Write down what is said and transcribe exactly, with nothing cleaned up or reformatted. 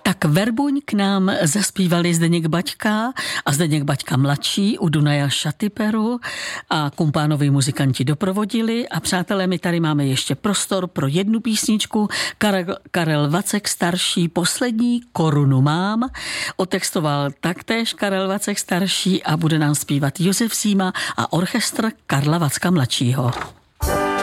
Tak Verbuň k nám zaspívali Zdeněk Baťka a Zdeněk Baťka mladší u Dunaja Šatiperu a kumpánovi muzikanti doprovodili a přátelé, my tady máme ještě prostor pro jednu písničku. Karel, Karel Vacek starší, Poslední korunu mám. Otextoval taktéž Karel Vacek starší a bude nám zpívat Josef Síma a orchestr Karla Vacka mladšího.